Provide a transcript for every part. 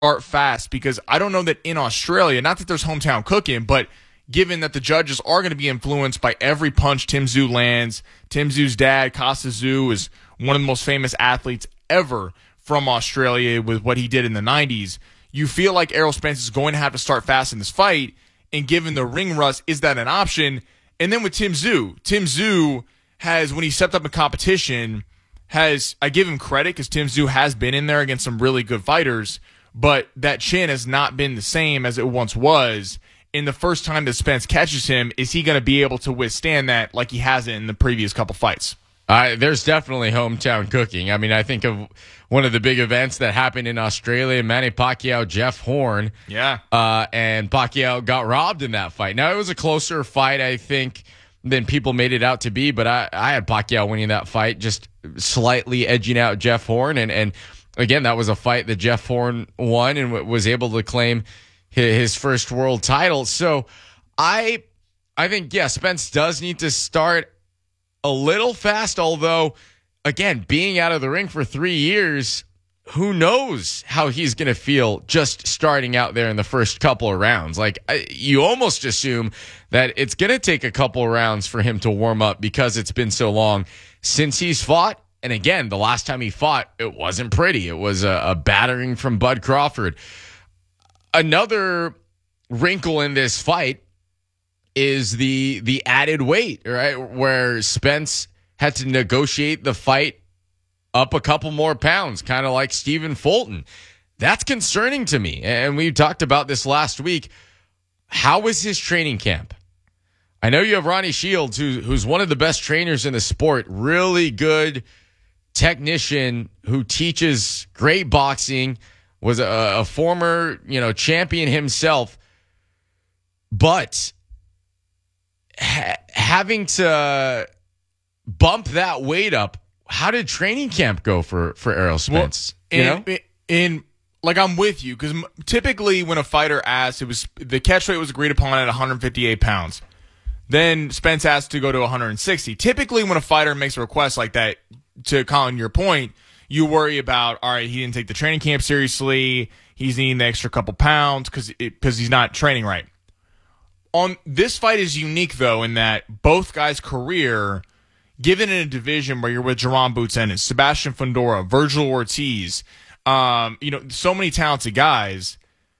start fast because I don't know that in Australia, not that there's hometown cooking, but given that the judges are going to be influenced by every punch Tim Tszyu lands. Tim Tszyu's dad, Costa Tszyu, is one of the most famous athletes ever from Australia with what he did in the 90s. You feel like Errol Spence is going to have to start fast in this fight, and given the ring rust, is that an option? And then with Tim Tszyu has, when he stepped up in competition, I give him credit because Tim Tszyu has been in there against some really good fighters, but that chin has not been the same as it once was. In the first time that Spence catches him, is he going to be able to withstand that like he hasn't in the previous couple fights? There's definitely hometown cooking. I mean, I think of one of the big events that happened in Australia, Manny Pacquiao, Jeff Horn. Yeah. And Pacquiao got robbed in that fight. Now, it was a closer fight, I think, than people made it out to be, but I had Pacquiao winning that fight, just slightly edging out Jeff Horn. And again, that was a fight that Jeff Horn won and was able to claim his first world title. So I think, yeah, Spence does need to start a little fast, although, again, being out of the ring for 3 years, who knows how he's going to feel just starting out there in the first couple of rounds. Like, you almost assume that it's going to take a couple of rounds for him to warm up because it's been so long since he's fought. And again, the last time he fought, it wasn't pretty. It was a battering from Bud Crawford. Another wrinkle in this fight is the added weight, right? Where Spence had to negotiate the fight up a couple more pounds, kind of like Stephen Fulton. That's concerning to me. And we talked about this last week. How was his training camp? I know you have Ronnie Shields, who's one of the best trainers in the sport, really good technician who teaches great boxing, was a former, champion himself. But having to bump that weight up, how did training camp go for Errol Spence? Well, I'm with you, because typically when a fighter asks, the catch weight was agreed upon at 158 pounds. Then Spence asked to go to 160. Typically when a fighter makes a request like that, to Colin, your point, you worry about, all right, he didn't take the training camp seriously, he's needing the extra couple pounds because he's not training right. On this fight is unique, though, in that both guys' career, given in a division where you're with Jaron Boots Ennis, Sebastian Fundora, Virgil Ortiz, so many talented guys,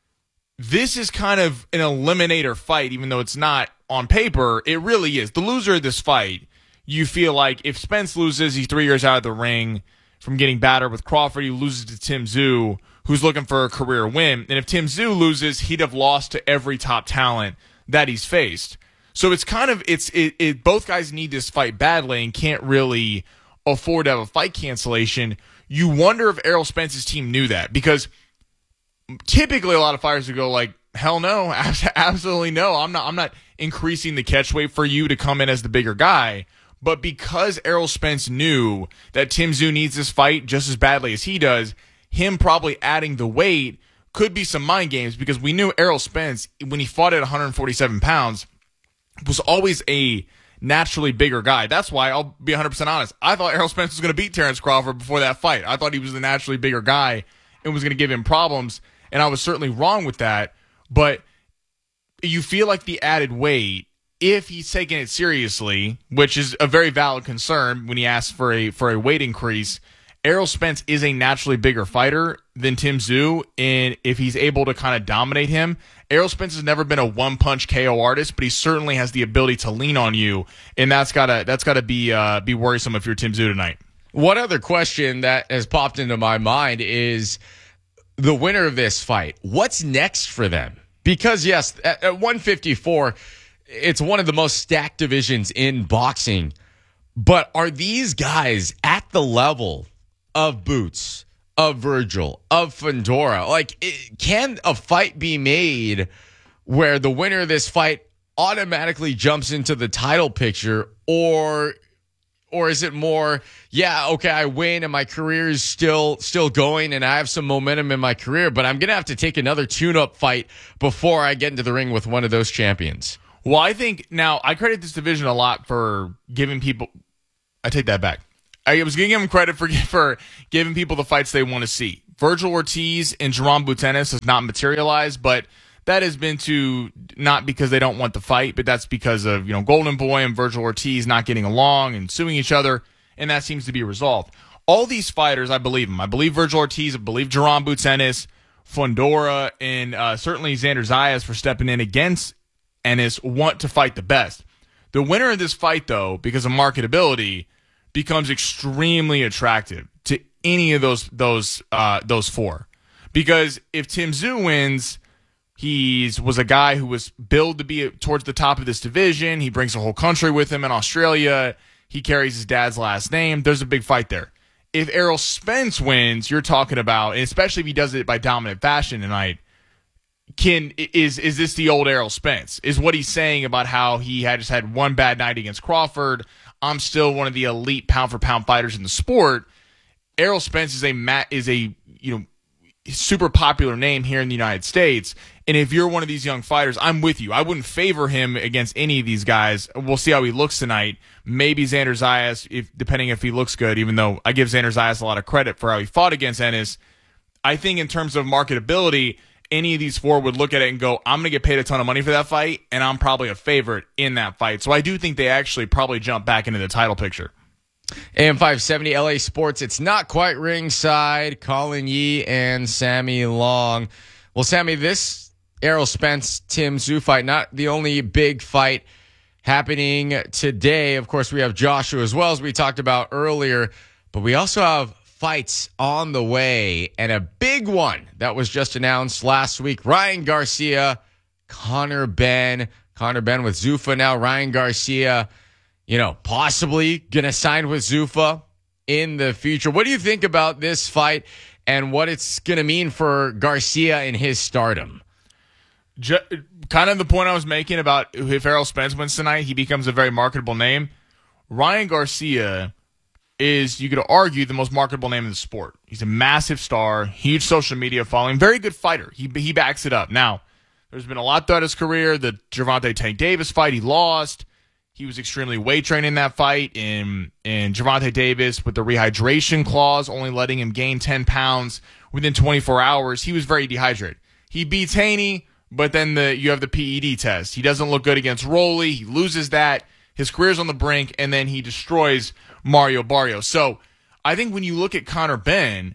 this is kind of an eliminator fight, even though it's not on paper. It really is. The loser of this fight, you feel like if Spence loses, he's 3 years out of the ring from getting battered with Crawford. He loses to Tim Tszyu, who's looking for a career win. And if Tim Tszyu loses, he'd have lost to every top talent that he's faced. So it's kind of, both guys need this fight badly and can't really afford to have a fight cancellation. You wonder if Errol Spence's team knew that, because typically a lot of fighters would go like, hell no, absolutely no. I'm not increasing the catch weight for you to come in as the bigger guy. But because Errol Spence knew that Tim Tszyu needs this fight just as badly as he does, him probably adding the weight could be some mind games, because we knew Errol Spence, when he fought at 147 pounds, was always a naturally bigger guy. That's why, I'll be 100% honest, I thought Errol Spence was going to beat Terrence Crawford before that fight. I thought he was the naturally bigger guy and was going to give him problems, and I was certainly wrong with that. But you feel like the added weight, if he's taking it seriously, which is a very valid concern when he asks for a weight increase, Errol Spence is a naturally bigger fighter than Tim Tszyu, and if he's able to kind of dominate him, Errol Spence has never been a one-punch KO artist, but he certainly has the ability to lean on you, and that's gotta be worrisome if you're Tim Tszyu tonight. One other question that has popped into my mind is the winner of this fight. What's next for them? Because yes, at 154, it's one of the most stacked divisions in boxing, but are these guys at the level of Boots, of Virgil, of Fundora? Like, can a fight be made where the winner of this fight automatically jumps into the title picture, or is it more, yeah, okay, I win and my career is still going and I have some momentum in my career, but I'm going to have to take another tune-up fight before I get into the ring with one of those champions? Well, I think now I credit this division a lot for giving people, I take that back. I was giving them credit for giving people the fights they want to see. Virgil Ortiz and Jerome Butenis has not materialized, but that has been not because they don't want the fight, but that's because of, Golden Boy and Virgil Ortiz not getting along and suing each other, and that seems to be resolved. All these fighters, I believe them. I believe Virgil Ortiz, I believe Jerome Butenis, Fundora, and certainly Xander Zayas for stepping in against Ennis want to fight the best. The winner of this fight, though, because of marketability, becomes extremely attractive to any of those four. Because if Tim Tszyu wins, he was a guy who was billed to be towards the top of this division. He brings the whole country with him in Australia. He carries his dad's last name. There's a big fight there. If Errol Spence wins, you're talking about, and especially if he does it by dominant fashion tonight, is this the old Errol Spence? Is what he's saying about how he had just had one bad night against Crawford? I'm still one of the elite pound-for-pound fighters in the sport. Errol Spence is a super popular name here in the United States. And if you're one of these young fighters, I'm with you. I wouldn't favor him against any of these guys. We'll see how he looks tonight. Maybe Xander Zayas, depending if he looks good, even though I give Xander Zayas a lot of credit for how he fought against Ennis. I think in terms of marketability, any of these four would look at it and go, I'm going to get paid a ton of money for that fight, and I'm probably a favorite in that fight. So I do think they actually probably jump back into the title picture. AM 570 LA Sports. It's not quite ringside. Colin Yee and Sammy Long. Well, Sammy, this Errol Spence Tim Tszyu fight, not the only big fight happening today. Of course, we have Joshua as well, as we talked about earlier, but we also have fights on the way, and a big one that was just announced last week. Ryan Garcia, Conor Benn. Conor Benn with Zuffa now. Ryan Garcia, possibly going to sign with Zuffa in the future. What do you think about this fight and what it's going to mean for Garcia and his stardom? Kind of the point I was making about if Errol Spence wins tonight, he becomes a very marketable name. Ryan Garcia is, you could argue, the most marketable name in the sport. He's a massive star, huge social media following, very good fighter. He backs it up. Now, there's been a lot throughout his career. The Gervonta Tank Davis fight, he lost. He was extremely weight trained in that fight. And Gervonta Davis, with the rehydration clause, only letting him gain 10 pounds within 24 hours, he was very dehydrated. He beats Haney, but then you have the PED test. He doesn't look good against Rolly. He loses that. His career's on the brink, and then he destroys Mario Barrios. So I think when you look at Conor Benn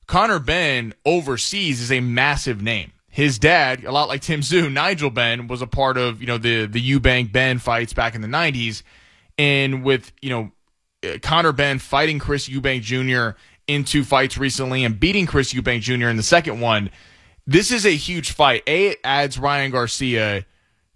overseas is a massive name. His dad, a lot like Tim Tszyu, Nigel Benn, was a part of the Eubank Benn fights back in the 90s. And with Conor Benn fighting Chris Eubank Jr. in 2 fights recently and beating Chris Eubank Jr. in the second one, this is a huge fight. It adds Ryan Garcia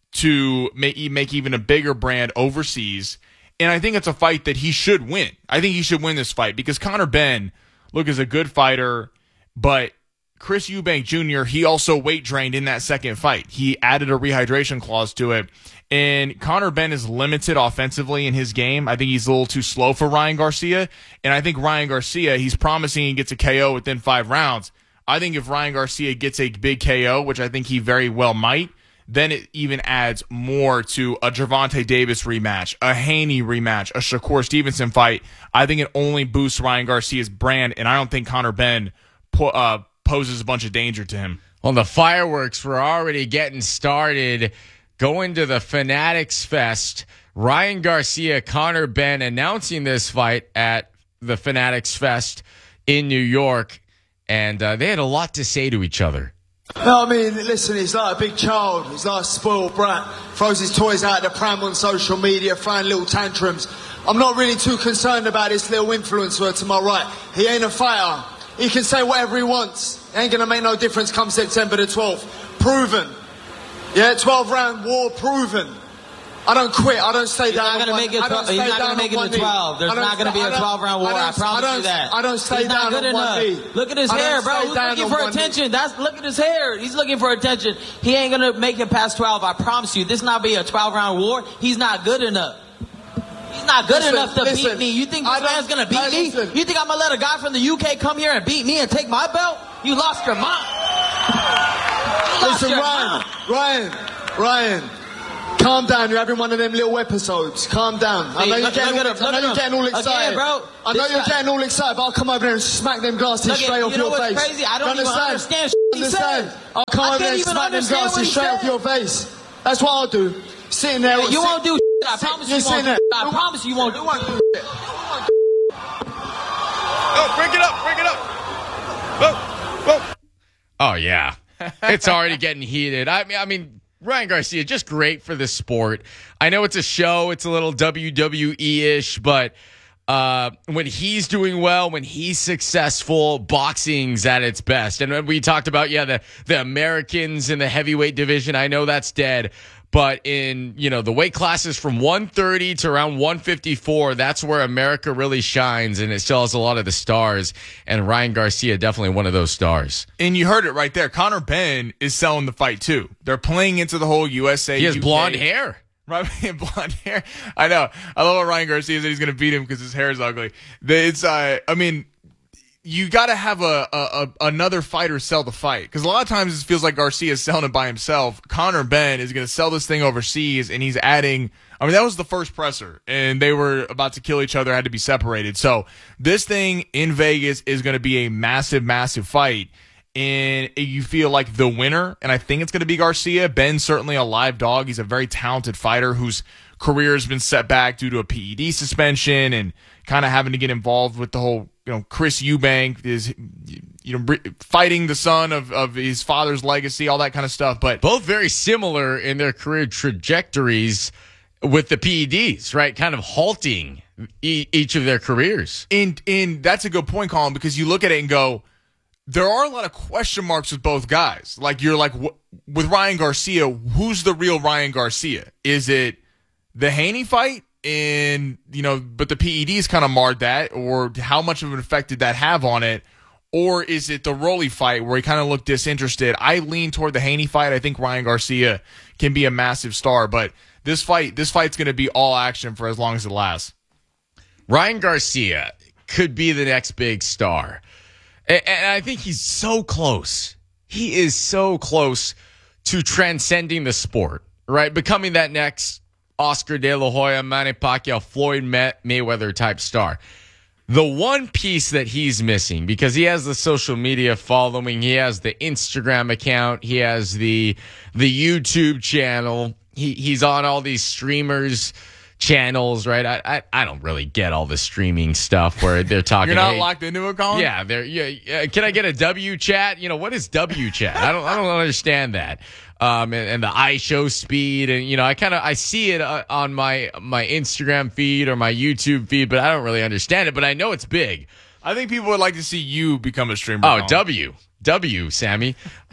to make even a bigger brand overseas. And I think it's a fight that he should win. I think he should win this fight because Conor Benn, is a good fighter, but Chris Eubank Jr., he also weight drained in that second fight. He added a rehydration clause to it. And Conor Benn is limited offensively in his game. I think he's a little too slow for Ryan Garcia. And I think Ryan Garcia, he's promising he gets a KO within 5 rounds. I think if Ryan Garcia gets a big KO, which I think he very well might, then it even adds more to a Gervonta Davis rematch, a Haney rematch, a Shakur Stevenson fight. I think it only boosts Ryan Garcia's brand, and I don't think Conor Benn poses a bunch of danger to him. Well, the fireworks were already getting started. Going to the Fanatics Fest. Ryan Garcia, Conor Benn announcing this fight at the Fanatics Fest in New York, and they had a lot to say to each other. No, I mean, listen, he's like a big child. He's like a spoiled brat. Throws his toys out of the pram on social media, throwing little tantrums. I'm not really too concerned about this little influencer to my right. He ain't a fighter. He can say whatever he wants. It ain't going to make no difference come September the 12th. Proven. Yeah, 12-round war, proven. I don't quit. I don't stay down. He's not going to make it to 12. There's not going to be a 12-round war. I promise you that. I don't stay down on one knee. Look at his hair, bro. He's looking for attention. Look at his hair. He's looking for attention. He ain't going to make it past 12. I promise you. This not be a 12-round war. He's not good enough. He's not good enough to beat me. You think this man's going to beat me? You think I'm going to let a guy from the UK come here and beat me and take my belt? You lost your mind. Listen, Ryan. Calm down, you're having one of them little episodes. Calm down. I know you're getting all excited. Again, bro. I know you're getting all excited, but I'll come over there and smack them glasses straight off your face. Crazy? I don't even understand he said. I'll come over there and smack them glasses straight off your face. That's what I'll do. Sitting there. You won't do shit. I promise you won't do shit. I promise you won't do shit. Oh, bring it up. Bring it up. Whoa. Oh, yeah. It's already getting heated. I mean, Ryan Garcia, just great for the sport. I know it's a show. It's a little WWE-ish, but when he's doing well, when he's successful, boxing's at its best. And when we talked about, the Americans in the heavyweight division, I know that's dead. But in, the weight classes from 130 to around 154, that's where America really shines, and it still has a lot of the stars. And Ryan Garcia, definitely one of those stars. And you heard it right there. Conor Benn is selling the fight, too. They're playing into the whole USA. He has UK. blonde hair. Right, blonde hair. I know. I love what Ryan Garcia said he's going to beat him because his hair is ugly. You got to have another fighter sell the fight, because a lot of times it feels like Garcia is selling it by himself. Conor Benn is going to sell this thing overseas, and he's adding. That was the first presser, and they were about to kill each other, had to be separated. So this thing in Vegas is going to be a massive, massive fight, and you feel like the winner, and I think it's going to be Garcia. Ben's certainly a live dog. He's a very talented fighter whose career has been set back due to a PED suspension and kind of having to get involved with the whole. Chris Eubank is, fighting the son of his father's legacy, all that kind of stuff. But both very similar in their career trajectories with the PEDs, right? Kind of halting each of their careers. And that's a good point, Colin, because you look at it and go, there are a lot of question marks with both guys. Like, you're like, with Ryan Garcia, who's the real Ryan Garcia? Is it the Haney fight? And, but the PEDs kind of marred that, or how much of an effect did that have on it? Or is it the Rolly fight where he kind of looked disinterested? I lean toward the Haney fight. I think Ryan Garcia can be a massive star, but this fight's going to be all action for as long as it lasts. Ryan Garcia could be the next big star. And I think he's so close. He is so close to transcending the sport, right? Becoming that next Oscar De La Hoya, Manny Pacquiao, Floyd Mayweather type star. The one piece that he's missing, because he has the social media following, he has the Instagram account, he has the YouTube channel, he's on all these streamers channels, right? I don't really get all the streaming stuff where they're talking. You're not locked into it, Colin? Yeah, can I get a W chat? What is W chat? I don't understand that. And the iShow speed, and I see it on my Instagram feed or my YouTube feed, but I don't really understand it. But I know it's big. I think people would like to see you become a streamer. Oh, W, Sammy.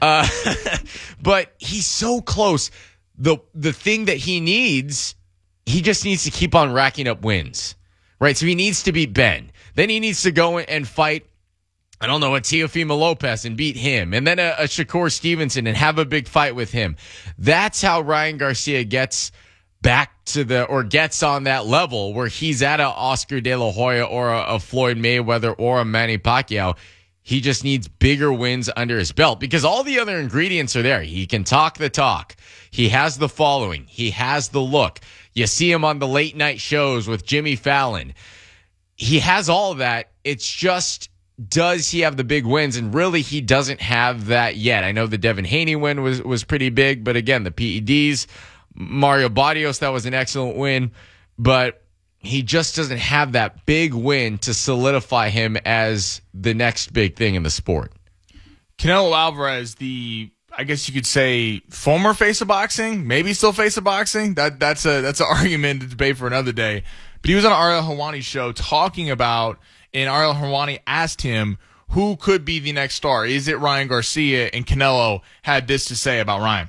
But he's so close. The thing that he needs, he just needs to keep on racking up wins, right? So he needs to beat Ben. Then he needs to go and fight, a Teofimo Lopez and beat him. And then a Shakur Stevenson and have a big fight with him. That's how Ryan Garcia gets back to gets on that level where he's at a Oscar De La Hoya or a Floyd Mayweather or a Manny Pacquiao. He just needs bigger wins under his belt because all the other ingredients are there. He can talk the talk. He has the following. He has the look. You see him on the late night shows with Jimmy Fallon. He has all of that. It's just, does he have the big wins? And really, he doesn't have that yet. I know the Devin Haney win was pretty big, but again, the PEDs, Mario Barrios, that was an excellent win, but he just doesn't have that big win to solidify him as the next big thing in the sport. Canelo Alvarez, I guess you could say former face of boxing, maybe still face of boxing. That's an argument to debate for another day. But he was on Ariel Helwani's show talking about, and Ariel Helwani asked him who could be the next star. Is it Ryan Garcia? And Canelo had this to say about Ryan.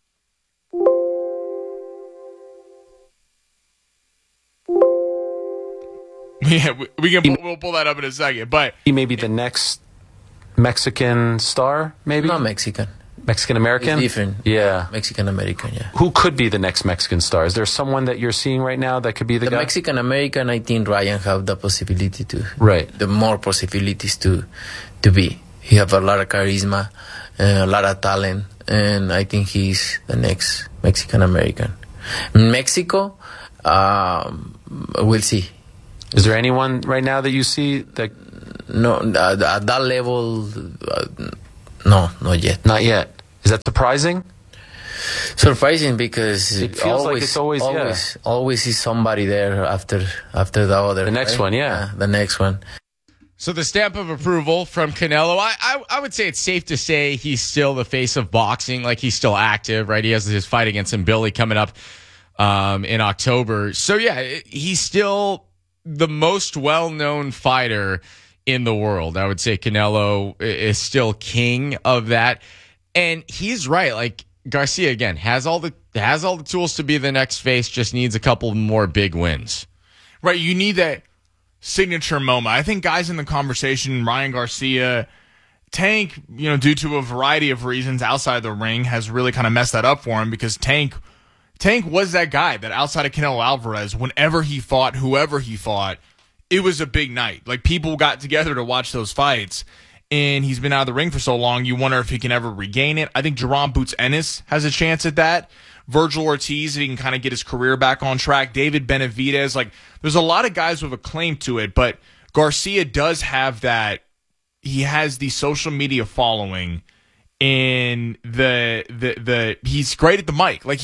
Yeah, we'll pull that up in a second. But he may be the next Mexican star, maybe? Not Mexican. Mexican-American? It's different. Yeah. Mexican-American, yeah. Who could be the next Mexican star? Is there someone that you're seeing right now that could be the guy? Mexican-American, I think Ryan have the possibility to. Right. The more possibilities to be. He have a lot of charisma, a lot of talent, and I think he's the next Mexican-American. Mexico, we'll see. Is there anyone right now that you see that? No, at that level, no, not yet. Not yet. Is that surprising? Surprising because It feels like it's always is somebody there after the other. The next one, yeah. The next one. So the stamp of approval from Canelo, I would say it's safe to say he's still the face of boxing. Like, he's still active, right? He has his fight against Billy coming up in October. So, yeah, he's still the most well-known fighter in the world. I would say Canelo is still king of that. And he's right. Like, Garcia, again, has all the tools to be the next face, just needs a couple more big wins. Right, you need that signature moment. I think guys in the conversation, Ryan Garcia, Tank, due to a variety of reasons outside the ring, has really kind of messed that up for him, because Tank was that guy that outside of Canelo Alvarez, whenever he fought, whoever he fought, it was a big night. Like, people got together to watch those fights, and he's been out of the ring for so long, you wonder if he can ever regain it. I think Jerome Boots Ennis has a chance at that. Virgil Ortiz, if he can kind of get his career back on track. David Benavidez. Like, there's a lot of guys with a claim to it, but Garcia does have that. He has the social media following, and he's great at the mic. Like,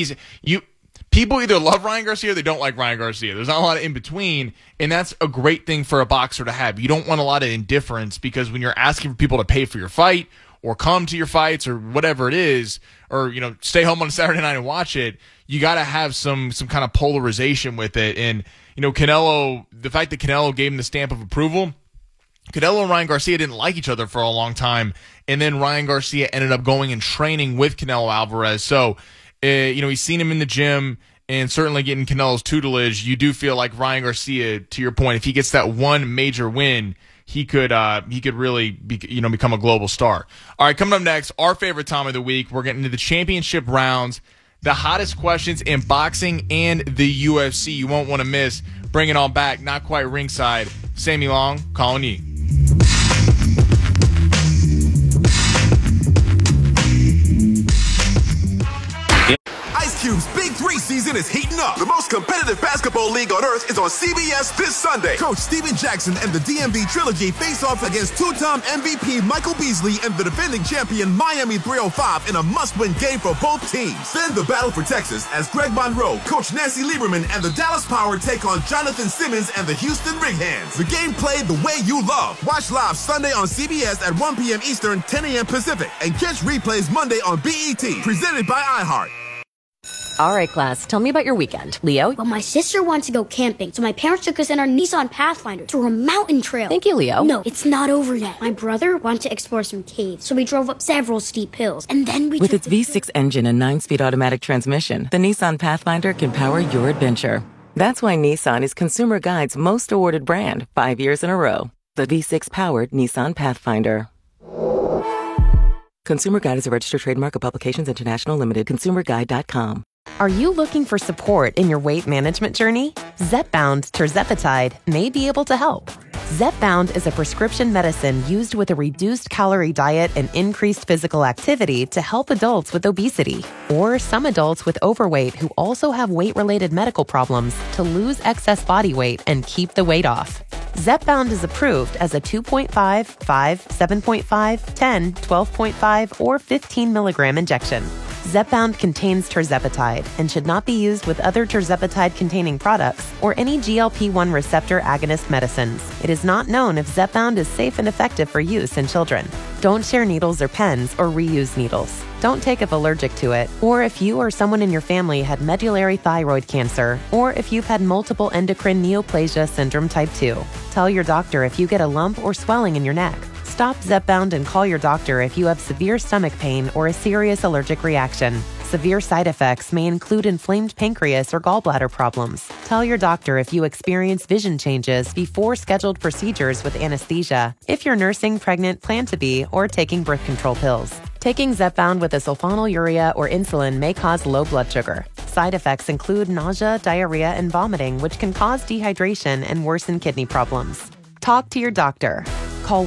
people either love Ryan Garcia or they don't like Ryan Garcia. There's not a lot of in between, and that's a great thing for a boxer to have. You don't want a lot of indifference, because when you're asking for people to pay for your fight or come to your fights or whatever it is, or stay home on a Saturday night and watch it, you got to have some kind of polarization with it. And Canelo, the fact that Canelo gave him the stamp of approval, Canelo and Ryan Garcia didn't like each other for a long time, and then Ryan Garcia ended up going and training with Canelo Alvarez. So he's seen him in the gym, and certainly getting Canelo's tutelage, you do feel like Ryan Garcia, to your point, if he gets that one major win, he could really become a global star. All right, coming up next, our favorite time of the week, we're getting into the championship rounds, the hottest questions in boxing and the UFC. You won't want to miss. Bring it on back, Not Quite Ringside. Sammy Long, calling you. Ice Cube's Big 3 season is heating up. The most competitive basketball league on earth is on CBS this Sunday. Coach Steven Jackson and the DMV Trilogy face off against two-time MVP Michael Beasley and the defending champion Miami 305 in a must-win game for both teams. Then the battle for Texas as Greg Monroe, Coach Nancy Lieberman, and the Dallas Power take on Jonathan Simmons and the Houston Rig Hands. The game played the way you love. Watch live Sunday on CBS at 1 p.m. Eastern, 10 a.m. Pacific, and catch replays Monday on BET, presented by iHeart. All right, class, tell me about your weekend. Leo? Well, my sister wants to go camping, so my parents took us in our Nissan Pathfinder through a mountain trail. Thank you, Leo. No, it's not over yet. My brother wanted to explore some caves, so we drove up several steep hills, and then we With its V6 engine and 9-speed automatic transmission, the Nissan Pathfinder can power your adventure. That's why Nissan is Consumer Guide's most awarded brand 5 years in a row. The V6-powered Nissan Pathfinder. Consumer Guide is a registered trademark of Publications International Limited. ConsumerGuide.com. Are you looking for support in your weight management journey? Zepbound tirzepatide may be able to help. Zepbound is a prescription medicine used with a reduced calorie diet and increased physical activity to help adults with obesity, or some adults with overweight who also have weight-related medical problems to lose excess body weight and keep the weight off. Zepbound is approved as a 2.5, 5, 7.5, 10, 12.5, or 15 milligram injection. Zepbound contains tirzepatide and should not be used with other tirzepatide-containing products or any GLP-1 receptor agonist medicines. It is not known if Zepbound is safe and effective for use in children. Don't share needles or pens or reuse needles. Don't take if allergic to it, or if you or someone in your family had medullary thyroid cancer, or if you've had multiple endocrine neoplasia syndrome type 2. Tell your doctor if you get a lump or swelling in your neck. Stop Zepbound and call your doctor if you have severe stomach pain or a serious allergic reaction. Severe side effects may include inflamed pancreas or gallbladder problems. Tell your doctor if you experience vision changes before scheduled procedures with anesthesia, if you're nursing, pregnant, plan to be, or taking birth control pills. Taking Zepbound with a sulfonylurea or insulin may cause low blood sugar. Side effects include nausea, diarrhea, and vomiting, which can cause dehydration and worsen kidney problems. Talk to your doctor. Call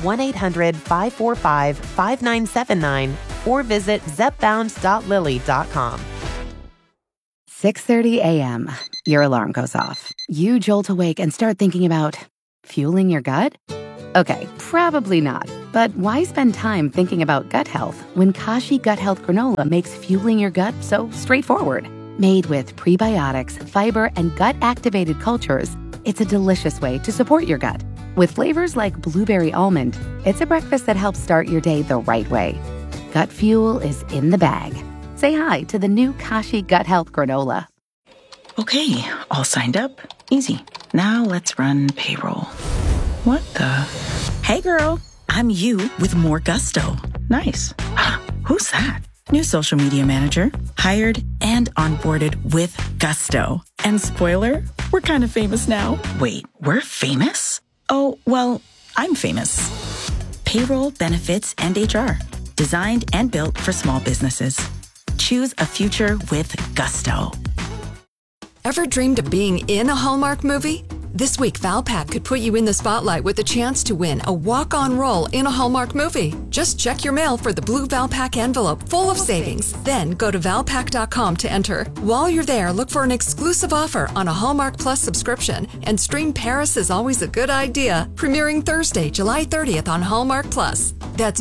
1-800-545-5979 or visit zepbound.lilly.com. 6:30 a.m. Your alarm goes off. You jolt awake and start thinking about fueling your gut? Okay, probably not. But why spend time thinking about gut health when Kashi Gut Health Granola makes fueling your gut so straightforward? Made with prebiotics, fiber, and gut-activated cultures, it's a delicious way to support your gut. With flavors like blueberry almond, it's a breakfast that helps start your day the right way. Gut fuel is in the bag. Say hi to the new Kashi Gut Health Granola. Okay, all signed up. Easy. Now let's run payroll. What the? Hey girl, I'm you with more gusto. Nice. Who's that? New social media manager. Hired and onboarded with gusto. And spoiler, we're kind of famous now. Wait, we're famous? Oh, well, I'm famous. Payroll, benefits, and HR. Designed and built for small businesses. Choose a future with gusto. Ever dreamed of being in a Hallmark movie? This week, Valpak could put you in the spotlight with a chance to win a walk-on role in a Hallmark movie. Just check your mail for the blue Valpak envelope full of savings. Then go to Valpak.com to enter. While you're there, look for an exclusive offer on a Hallmark Plus subscription and stream Paris is Always a Good Idea, premiering Thursday, July 30th on Hallmark Plus. That's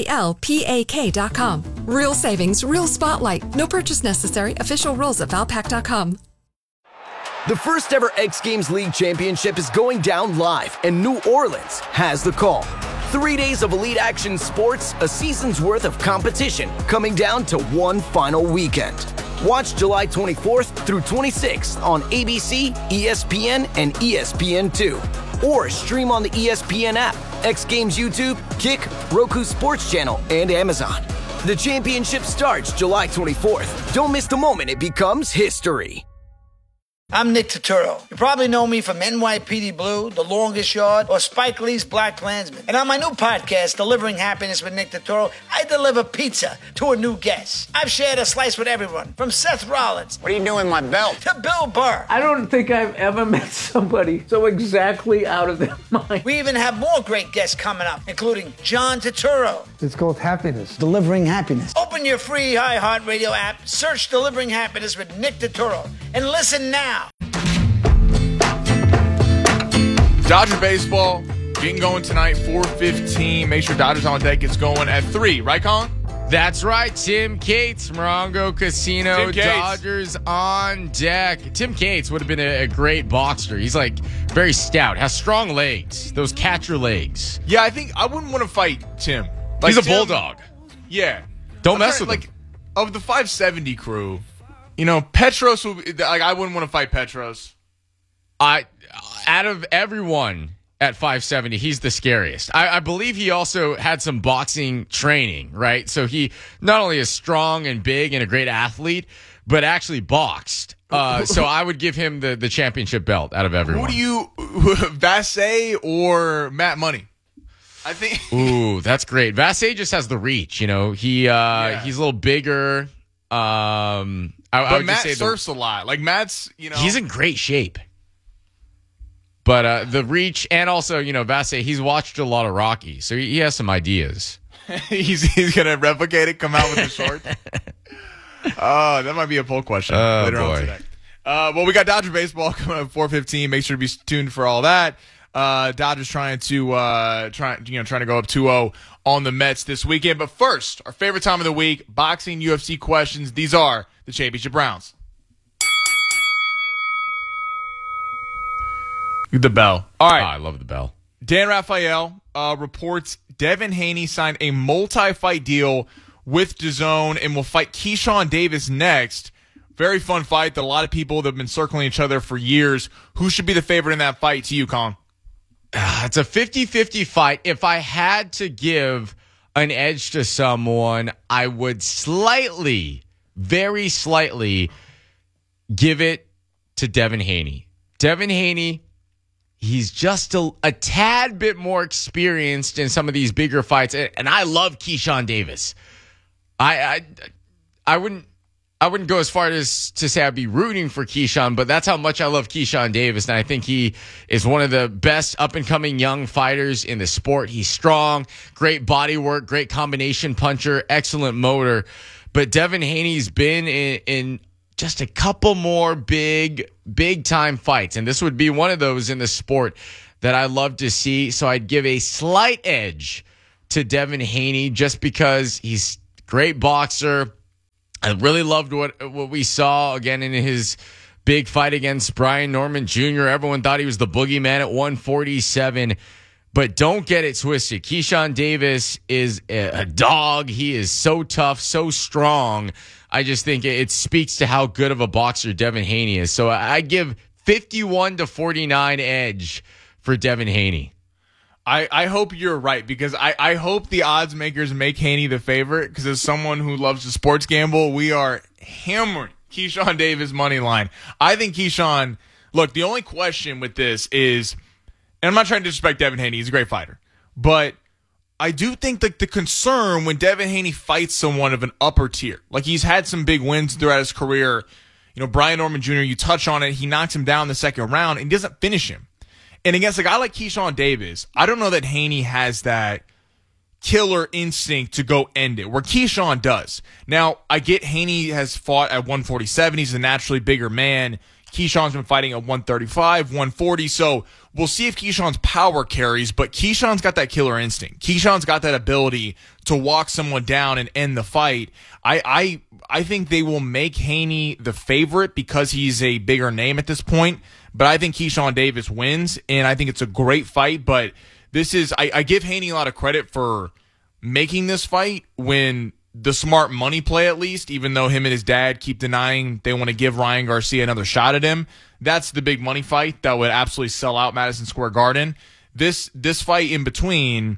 VALPAK.com. Real savings, real spotlight. No purchase necessary. Official rules at Valpak.com. The first ever X Games League Championship is going down live, and New Orleans has the call. 3 days of elite action sports, a season's worth of competition, coming down to one final weekend. Watch July 24th through 26th on ABC, ESPN, and ESPN2. Or stream on the ESPN app, X Games YouTube, Kick, Roku Sports Channel, and Amazon. The championship starts July 24th. Don't miss the moment it becomes history. I'm Nick Turturro. You probably know me from NYPD Blue, The Longest Yard, or Spike Lee's Black Klansman. And on my new podcast, Delivering Happiness with Nick Turturro, I deliver pizza to a new guest. I've shared a slice with everyone, from Seth Rollins. What are you doing with my belt? To Bill Burr. I don't think I've ever met somebody so exactly out of their mind. We even have more great guests coming up, including John Turturro. It's called Happiness. Delivering Happiness. Open your free iHeartRadio app, search Delivering Happiness with Nick Turturro, and listen now. Dodger baseball getting going tonight, 4:15. Make sure Dodgers on deck gets going at 3, right, Colin? That's right. Tim Cates, Morongo Casino, Dodgers on deck. Tim Cates would have been a great boxer. He's like very stout, has strong legs, those catcher legs. Yeah, I think I wouldn't want to fight Tim. He's a bulldog. Yeah. Don't mess with him. Of the 570 crew, Petros would be, I wouldn't want to fight Petros. Out of everyone at 570, he's the scariest. I believe he also had some boxing training, right? So he not only is strong and big and a great athlete, but actually boxed. So I would give him the championship belt out of everyone. Who do you, Vassay or Matt Money? I think. Ooh, that's great. Vassay just has the reach. He's a little bigger. I would Matt just say surfs a lot. Like Matt's, he's in great shape. But the reach and also, Vassay, he's watched a lot of Rocky, so he has some ideas. he's going to replicate it, come out with the short. Oh, that might be a poll question later on today. Well, we got Dodger baseball coming up at 4:15. Make sure to be tuned for all that. Dodgers trying to go up 2-0 on the Mets this weekend. But first, our favorite time of the week, boxing UFC questions. These are the championship rounds. The bell. All right. I love the bell. Dan Rafael reports Devin Haney signed a multi-fight deal with DAZN and will fight Keyshawn Davis next. Very fun fight that a lot of people that have been circling each other for years. Who should be the favorite in that fight to you, Colin? It's a 50-50 fight. If I had to give an edge to someone, I would very slightly give it to Devin Haney. Devin Haney, he's just a tad bit more experienced in some of these bigger fights, and I love Keyshawn Davis. I wouldn't go as far as to say I'd be rooting for Keyshawn, but that's how much I love Keyshawn Davis, and I think he is one of the best up-and-coming young fighters in the sport. He's strong, great body work, great combination puncher, excellent motor. But Devin Haney's been in just a couple more big time fights. And this would be one of those in the sport that I love to see. So I'd give a slight edge to Devin Haney just because he's a great boxer. I really loved what we saw again in his big fight against Brian Norman Jr. Everyone thought he was the boogeyman at 147. But don't get it twisted. Keyshawn Davis is a dog. He is so tough, so strong. I just think it speaks to how good of a boxer Devin Haney is. So I give 51-49 edge for Devin Haney. I hope you're right, because I hope the odds makers make Haney the favorite, because as someone who loves to sports gamble, we are hammering Keyshawn Davis money line. I think Keyshawn, look, the only question with this is, and I'm not trying to disrespect Devin Haney, he's a great fighter, but I do think that the concern when Devin Haney fights someone of an upper tier, like he's had some big wins throughout his career, Brian Norman Jr., you touch on it, he knocks him down in the second round and doesn't finish him. And against a guy like Keyshawn Davis, I don't know that Haney has that killer instinct to go end it, where Keyshawn does. Now, I get Haney has fought at 147. He's a naturally bigger man. Keyshawn's been fighting at 135, 140. So we'll see if Keyshawn's power carries, but Keyshawn's got that killer instinct. Keyshawn's got that ability to walk someone down and end the fight. I think they will make Haney the favorite because he's a bigger name at this point. But I think Keyshawn Davis wins, and I think it's a great fight. But this is, I give Haney a lot of credit for making this fight when the smart money play, at least, even though him and his dad keep denying they want to give Ryan Garcia another shot at him. That's the big money fight that would absolutely sell out Madison Square Garden. This fight in between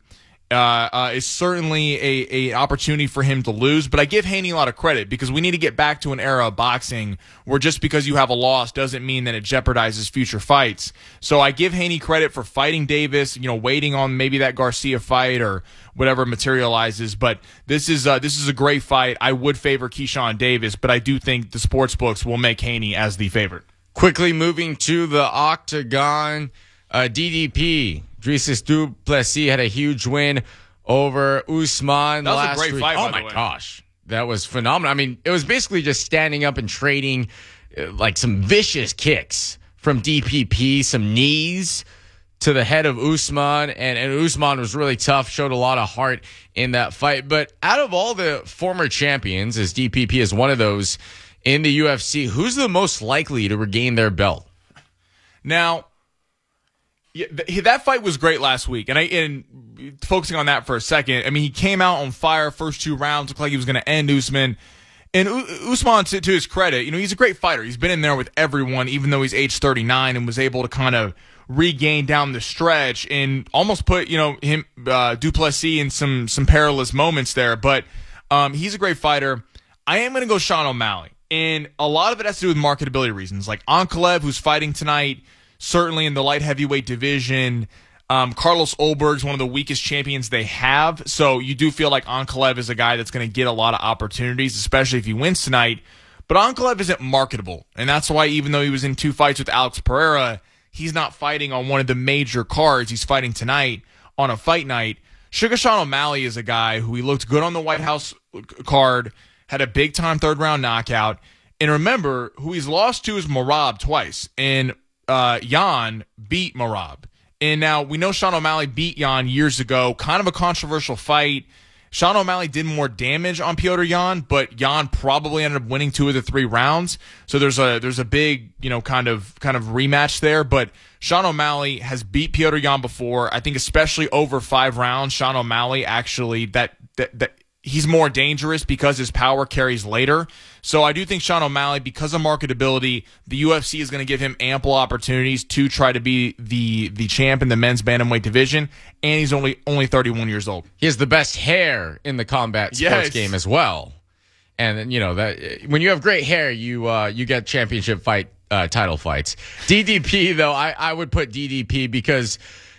is certainly a opportunity for him to lose, but I give Haney a lot of credit because we need to get back to an era of boxing where just because you have a loss doesn't mean that it jeopardizes future fights. So I give Haney credit for fighting Davis, waiting on maybe that Garcia fight or whatever materializes. But this is a great fight. I would favor Keyshawn Davis, but I do think the sports books will make Haney as the favorite. Quickly moving to the octagon, DDP. Dricus du Plessis had a huge win over Usman last week. That was a great fight, by the way. Oh, my gosh. That was phenomenal. I mean, it was basically just standing up and trading like some vicious kicks from DPP, some knees to the head of Usman. And Usman was really tough, showed a lot of heart in that fight. But out of all the former champions, as DPP is one of those in the UFC, who's the most likely to regain their belt? Now, yeah, that fight was great last week, and focusing on that for a second, I mean, he came out on fire first two rounds, looked like he was going to end Usman. And Usman, to his credit, he's a great fighter. He's been in there with everyone, even though he's age 39, and was able to kind of regain down the stretch and almost put him du Plessis in some perilous moments there. But he's a great fighter. I am going to go Sean O'Malley, and a lot of it has to do with marketability reasons, like Ankalaev, who's fighting tonight. Certainly in the light heavyweight division, Carlos Ulberg's one of the weakest champions they have. So you do feel like Ankalaev is a guy that's going to get a lot of opportunities, especially if he wins tonight. But Ankalaev isn't marketable. And that's why even though he was in two fights with Alex Pereira, he's not fighting on one of the major cards. He's fighting tonight on a fight night. Sugar Sean O'Malley is a guy who he looked good on the White House card, had a big-time third-round knockout. And remember, who he's lost to is Merab twice. And Jan beat Merab. And now we know Sean O'Malley beat Jan years ago. Kind of a controversial fight. Sean O'Malley did more damage on Petr Yan, but Jan probably ended up winning 2 of the 3 rounds. So there's a big, kind of rematch there. But Sean O'Malley has beat Petr Yan before. I think especially over 5 rounds, Sean O'Malley actually that he's more dangerous because his power carries later. So I do think Sean O'Malley, because of marketability, the UFC is going to give him ample opportunities to try to be the champ in the men's bantamweight division, and he's only 31 years old. He has the best hair in the combat sports game as well. And that when you have great hair, you get championship fight title fights. DDP though, I would put DDP because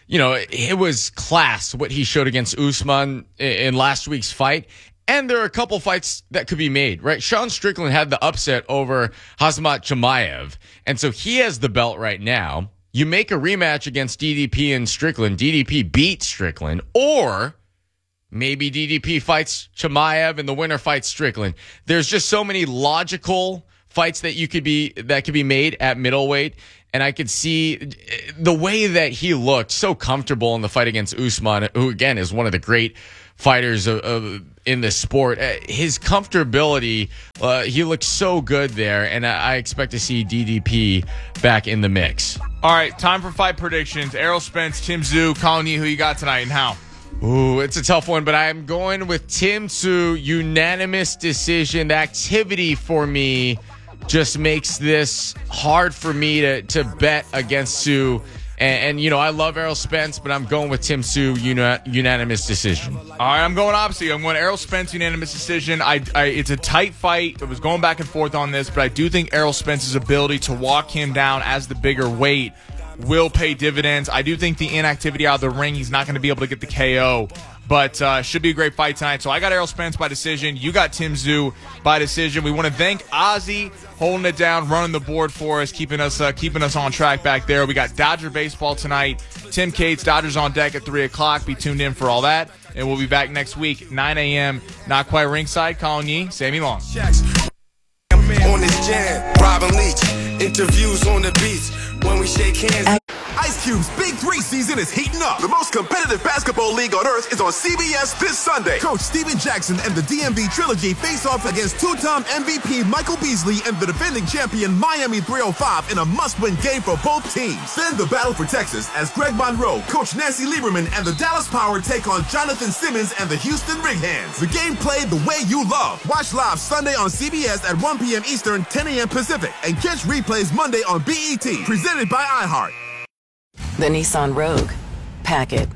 it was class what he showed against Usman in last week's fight. And there are a couple fights that could be made, right? Sean Strickland had the upset over Khamzat Chimaev. And so he has the belt right now. You make a rematch against DDP and Strickland. DDP beats Strickland. Or maybe DDP fights Chimaev and the winner fights Strickland. There's just so many logical fights that could be made at middleweight. And I could see the way that he looked so comfortable in the fight against Usman, who again is one of the great fighters in the sport. His comfortability, he looked so good there, and I expect to see DDP back in the mix. All right, time for fight predictions. Errol Spence, Tim Tszyu, Colin Yee, who you got tonight and how? Ooh, it's a tough one, but I'm going with Tim Tszyu, unanimous decision. The activity for me just makes this hard for me to bet against Tszyu. And you know, I love Errol Spence, but I'm going with Tim Tszyu, unanimous decision. All right, I'm going opposite. I'm going Errol Spence, unanimous decision. It's a tight fight. I was going back and forth on this, but I do think Errol Spence's ability to walk him down as the bigger weight will pay dividends. I do think the inactivity out of the ring, he's not going to be able to get the KO. But should be a great fight tonight. So I got Errol Spence by decision. You got Tim Tszyu by decision. We want to thank Ozzy holding it down, running the board for us, keeping us on track back there. We got Dodger baseball tonight. Tim Cates, Dodgers on deck at 3 o'clock. Be tuned in for all that. And we'll be back next week, 9 a.m. Not quite ringside. Colin Yee, Sammy Long. On this jam, Robin Leach, interviews on the beach when we shake hands. Ice Cube's Big 3 season is heating up. The most competitive basketball league on earth is on CBS this Sunday. Coach Steven Jackson and the DMV Trilogy face off against two-time MVP Michael Beasley and the defending champion Miami 305 in a must-win game for both teams. Then the battle for Texas as Greg Monroe, Coach Nancy Lieberman, and the Dallas Power take on Jonathan Simmons and the Houston Rig Hands. The game played the way you love. Watch live Sunday on CBS at 1 p.m. Eastern, 10 a.m. Pacific, and catch replays Monday on BET, presented by iHeart. The Nissan Rogue. Pack it.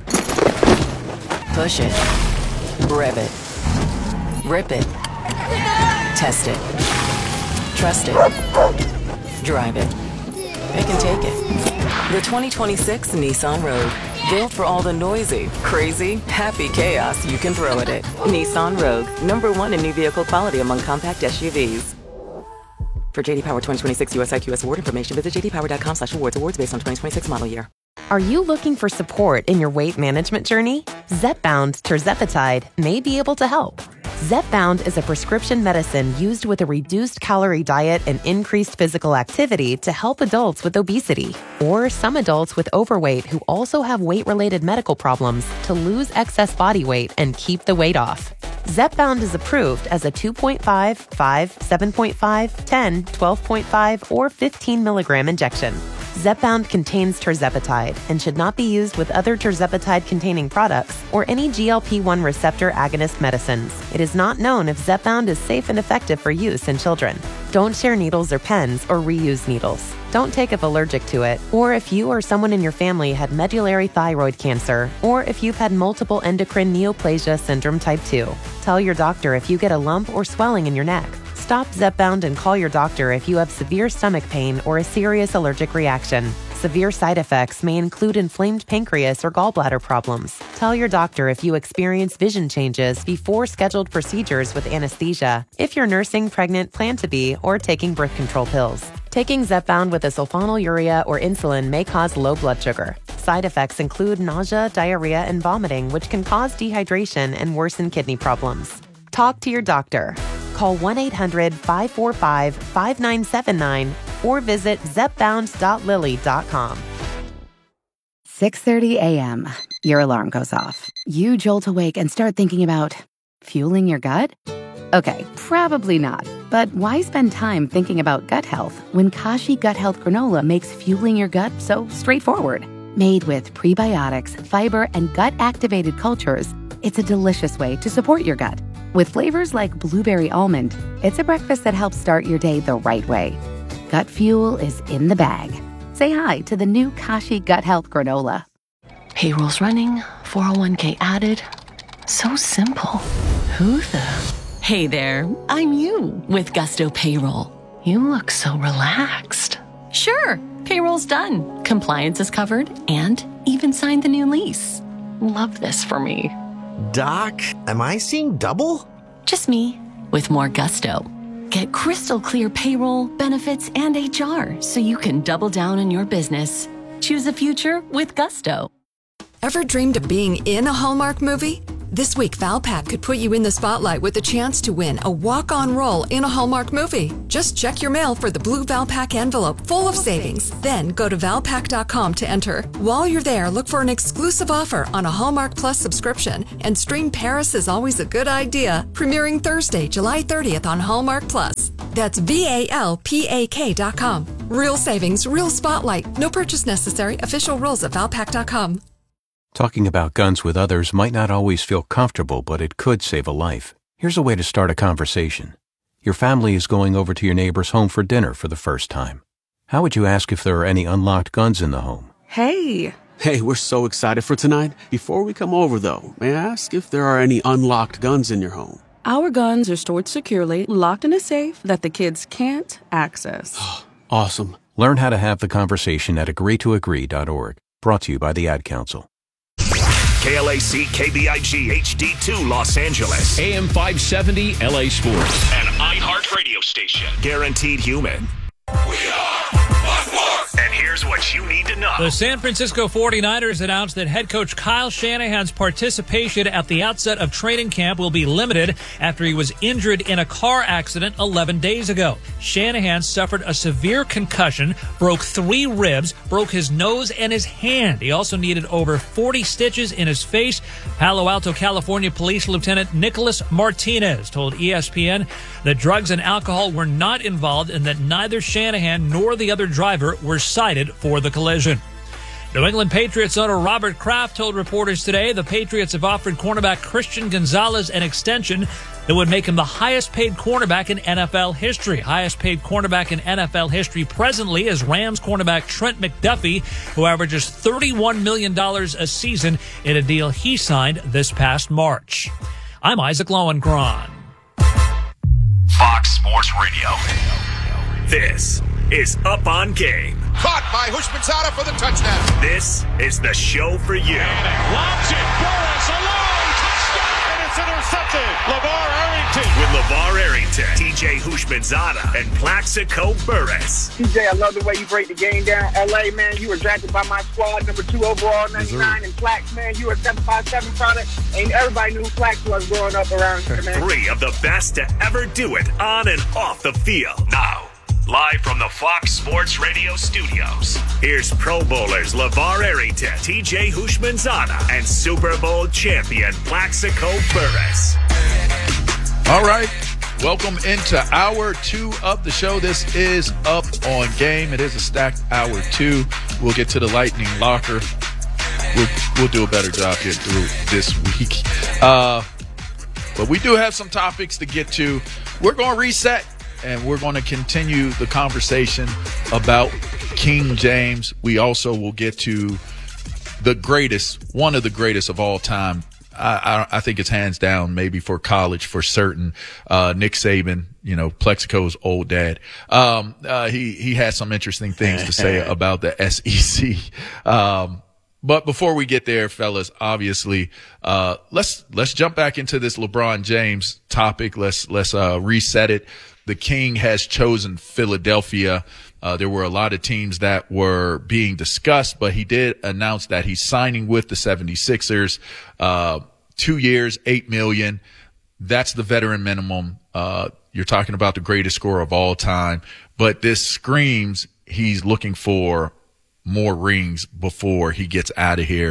Push it. Rev it. Rip it. Test it. Trust it. Drive it. It can take it. The 2026 Nissan Rogue. Built for all the noisy, crazy, happy chaos you can throw at it. Nissan Rogue. #1 in new vehicle quality among compact SUVs. For JD Power 2026 US IQS award information, visit jdpower.com/awards. Awards based on 2026 model year. Are you looking for support in your weight management journey? Zepbound Tirzepatide may be able to help. Zepbound is a prescription medicine used with a reduced calorie diet and increased physical activity to help adults with obesity or some adults with overweight who also have weight-related medical problems to lose excess body weight and keep the weight off. Zepbound is approved as a 2.5, 5, 7.5, 10, 12.5, or 15 milligram injection. Zepbound contains tirzepatide and should not be used with other tirzepatide-containing products or any GLP-1 receptor agonist medicines. It is not known if Zepbound is safe and effective for use in children. Don't share needles or pens or reuse needles. Don't take if allergic to it, or if you or someone in your family had medullary thyroid cancer, or if you've had multiple endocrine neoplasia syndrome type 2. Tell your doctor if you get a lump or swelling in your neck. Stop Zepbound and call your doctor if you have severe stomach pain or a serious allergic reaction. Severe side effects may include inflamed pancreas or gallbladder problems. Tell your doctor if you experience vision changes before scheduled procedures with anesthesia, if you're nursing, pregnant, plan to be, or taking birth control pills. Taking Zepbound with a sulfonylurea or insulin may cause low blood sugar. Side effects include nausea, diarrhea, and vomiting, which can cause dehydration and worsen kidney problems. Talk to your doctor. Call 1-800-545-5979 or visit zepbound.lily.com. 6:30 a.m. Your alarm goes off. You jolt awake and start thinking about fueling your gut? Okay, probably not. But why spend time thinking about gut health when Kashi Gut Health Granola makes fueling your gut so straightforward? Made with prebiotics, fiber, and gut-activated cultures, it's a delicious way to support your gut. With flavors like blueberry almond, it's a breakfast that helps start your day the right way. Gut fuel is in the bag. Say hi to the new Kashi Gut Health Granola. Payroll's running, 401k added. So simple. Who the... Hey there, I'm you with Gusto Payroll. You look so relaxed. Sure, payroll's done. Compliance is covered and even signed the new lease. Love this for me. Doc, am I seeing double? Just me, with more gusto. Get crystal clear payroll, benefits, and HR so you can double down on your business. Choose a future with Gusto. Ever dreamed of being in a Hallmark movie? This week, Valpak could put you in the spotlight with a chance to win a walk-on role in a Hallmark movie. Just check your mail for the blue Valpak envelope full of savings. Then go to Valpak.com to enter. While you're there, look for an exclusive offer on a Hallmark Plus subscription and stream Paris is Always a Good Idea, premiering Thursday, July 30th on Hallmark Plus. That's VALPAK.com. Real savings, real spotlight. No purchase necessary. Official rules at Valpak.com. Talking about guns with others might not always feel comfortable, but it could save a life. Here's a way to start a conversation. Your family is going over to your neighbor's home for dinner for the first time. How would you ask if there are any unlocked guns in the home? Hey, we're so excited for tonight. Before we come over, though, may I ask if there are any unlocked guns in your home? Our guns are stored securely, locked in a safe that the kids can't access. Awesome. Learn how to have the conversation at agreetoagree.org. Brought to you by the Ad Council. KLAC KBIG HD2 Los Angeles. AM 570 LA Sports. An iHeart radio station. Guaranteed human. We are and here's what you need to know. The San Francisco 49ers announced that head coach Kyle Shanahan's participation at the outset of training camp will be limited after he was injured in a car accident 11 days ago. Shanahan suffered a severe concussion, broke 3 ribs, broke his nose and his hand. He also needed over 40 stitches in his face. Palo Alto, California Police Lieutenant Nicholas Martinez told ESPN that drugs and alcohol were not involved and that neither Shanahan nor the other driver were cited for the collision. New England Patriots owner Robert Kraft told reporters today the Patriots have offered cornerback Christian Gonzalez an extension that would make him the highest-paid cornerback in NFL history. Highest-paid cornerback in NFL history presently is Rams cornerback Trent McDuffie, who averages $31 million a season in a deal he signed this past March. I'm Isaac Lowenkron. Fox Sports Radio. This is Up on Game. Caught by Hushmanzada for the touchdown. This is the show for you. And lobs it. Burris alone. Touchdown. And it's intercepted. LeVar Arrington. With LeVar Arrington, TJ Hushmanzada, and Plaxico Burris. TJ, I love the way you break the game down. LA, man, you were drafted by my squad, number 2 overall, 99. And Plax, man, you were a 757 product. And everybody knew who Plax was growing up around here, man. 3 of the best to ever do it on and off the field. Now, live from the Fox Sports Radio studios, here's Pro Bowlers LeVar Arrington, TJ Hushmanzada, and Super Bowl champion Plaxico Burris. All right, welcome into Hour 2 of the show. This is Up on Game. It is a stacked Hour 2. We'll get to the Lightning Locker. We'll do a better job here through this week. But we do have some topics to get to. We're going to reset. And we're going to continue the conversation about King James. We also will get to the greatest, one of the greatest of all time. I think it's hands down, maybe for college for certain. Nick Saban, Plexico's old dad. He has some interesting things to say about the SEC. But before we get there, fellas, obviously, let's jump back into this LeBron James topic. Let's reset it. The King has chosen Philadelphia. There were a lot of teams that were being discussed, but he did announce that he's signing with the 76ers. 2 years, $8 million. That's the veteran minimum. You're talking about the greatest scorer of all time, but this screams he's looking for more rings before he gets out of here.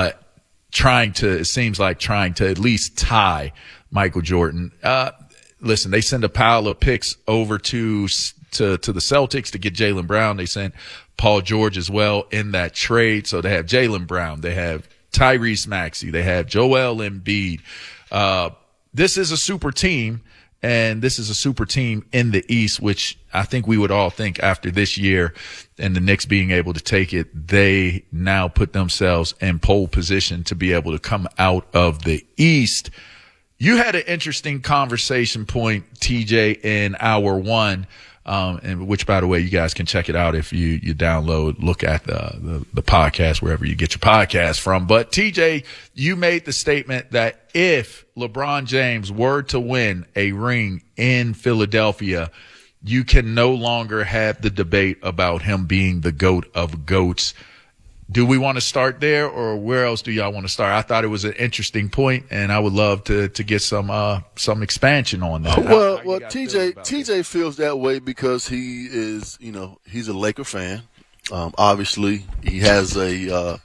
It seems like trying to at least tie Michael Jordan. Listen, they send a pile of picks over to the Celtics to get Jaylen Brown. They sent Paul George as well in that trade. So they have Jaylen Brown. They have Tyrese Maxey. They have Joel Embiid. This is a super team, and this is a super team in the East, which I think we would all think after this year and the Knicks being able to take it, they now put themselves in pole position to be able to come out of the East. You had an interesting conversation point, TJ, in Hour 1, and which, by the way, you guys can check it out if you download, look at the podcast, wherever you get your podcast from. But, TJ, you made the statement that if LeBron James were to win a ring in Philadelphia, you can no longer have the debate about him being the GOAT of GOATs. Do we want to start there, or where else do y'all want to start? I thought it was an interesting point, and I would love to get some expansion on that. Well, TJ feels that way because he is, he's a Laker fan. Obviously, he has he loves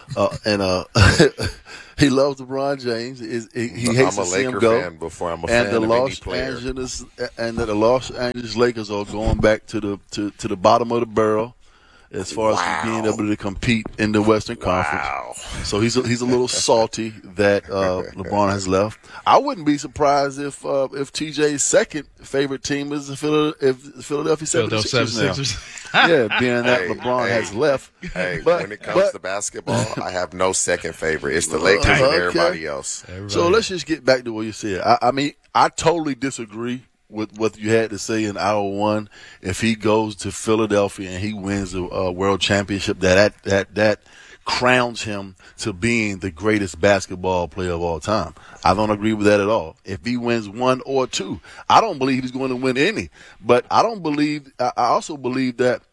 LeBron James. He hates to see him go. I'm a Laker fan before I'm a fan of any player. The Los Angeles Lakers are going back to the bottom of the barrel as far as being able to compete in the Western Conference. So he's a little salty that LeBron has left. I wouldn't be surprised if TJ's second favorite team is the Philadelphia 76ers now. Yeah, being that LeBron has left. When it comes to basketball, I have no second favorite. It's the Lakers and everybody else. So let's just get back to what you said. I mean, I totally disagree with what you had to say in hour one. If he goes to Philadelphia and he wins the world championship, that crowns him to being the greatest basketball player of all time. I don't agree with that at all. If he wins one or two, I don't believe he's going to win any. But I also believe that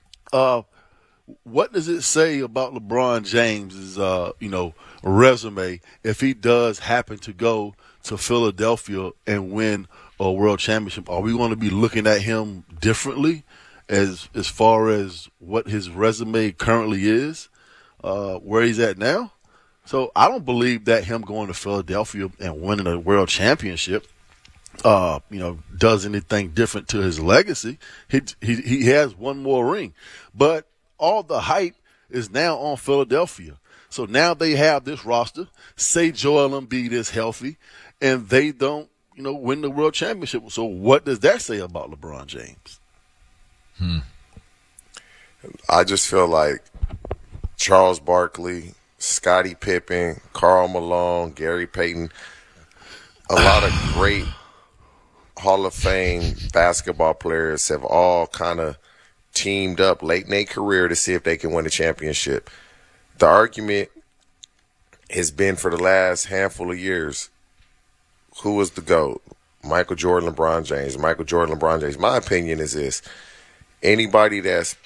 what does it say about LeBron James's resume if he does happen to go to Philadelphia and win a world championship? Are we going to be looking at him differently as far as what his resume currently is, where he's at now? So I don't believe that him going to Philadelphia and winning a world championship, does anything different to his legacy. He has one more ring, but all the hype is now on Philadelphia. So now they have this roster. Say Joel Embiid is healthy, and they don't, win the world championship. So what does that say about LeBron James? I just feel like Charles Barkley, Scottie Pippen, Karl Malone, Gary Payton, a lot of great Hall of Fame basketball players have all kind of teamed up late in their career to see if they can win a championship. The argument has been for the last handful of years, who was the GOAT? Michael Jordan, LeBron James. Michael Jordan, LeBron James. My opinion is this. Anybody that's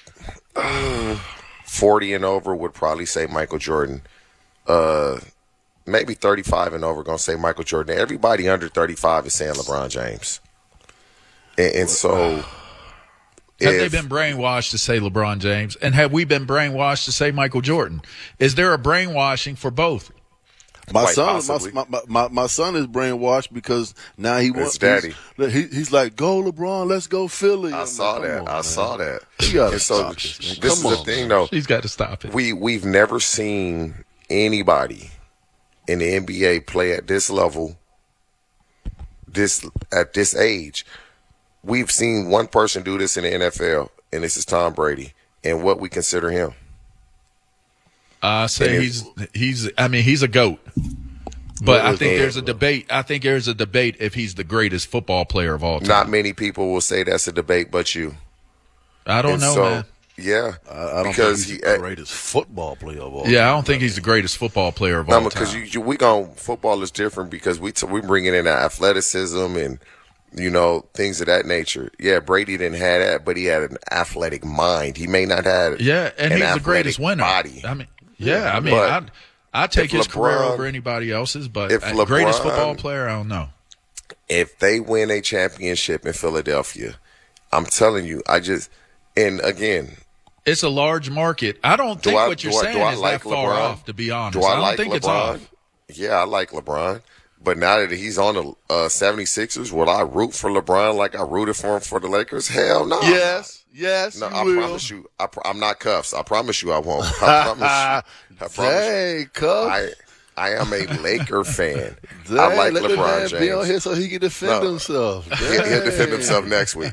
40 and over would probably say Michael Jordan. Maybe 35 and over going to say Michael Jordan. Everybody under 35 is saying LeBron James. And so... Have they been brainwashed to say LeBron James? And have we been brainwashed to say Michael Jordan? Is there a brainwashing for both? My son is brainwashed because now he wants daddy. He's like, go LeBron, let's go Philly. I saw that. You gotta stop this. This is the thing, though. He's got to stop it. We've never seen anybody in the NBA play at this level, at this age. We've seen one person do this in the NFL, and this is Tom Brady, and what we consider him. I say he's a GOAT. But I think there's a debate. I think there's a debate if he's the greatest football player of all time. Not many people will say that's a debate, but you. I don't know, man. Yeah, I don't think he's the greatest football player of all time. Yeah, I don't think he's the greatest football player of all time. Because football is different because we bring in athleticism and things of that nature. Yeah, Brady didn't have that, but he had an athletic mind. He may not have and he's the greatest winner. Body. I take his career over anybody else's, but greatest football player, I don't know. If they win a championship in Philadelphia, I'm telling you, and again, it's a large market. I don't think what you're saying is that far off, to be honest. I don't think it's off. Yeah, I like LeBron. But now that he's on the 76ers, will I root for LeBron like I rooted for him for the Lakers? Hell no. Yes, no, I promise you. I'm not Cuffs. I promise you I won't. I promise Hey, Cuffs. I am a Laker fan. I like LeBron James. Be on here so he can defend himself. He'll defend himself next week.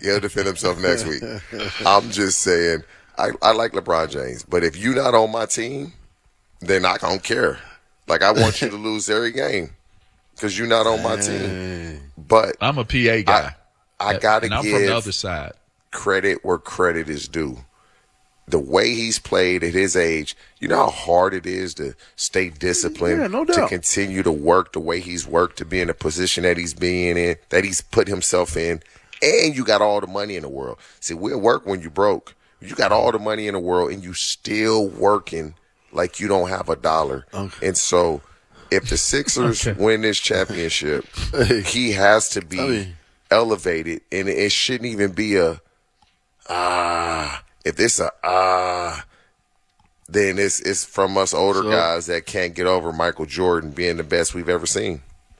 I'm just saying, I like LeBron James. But if you're not on my team, then I don't care. Like, I want you to lose every game. Because you're not on my team. But I'm a PA guy. I got to give from the other side. Credit where credit is due. The way he's played at his age, you know how hard it is to stay disciplined, no doubt. to continue to work the way he's worked, to be in the position that he's being in, that he's put himself in, and you got all the money in the world. See, we'll work when you broke. You got all the money in the world, and you still working like you don't have a dollar. Okay. And so if the Sixers win this championship, he has to be elevated, and it shouldn't even be a if it's a then it's from us older guys that can't get over Michael Jordan being the best we've ever seen.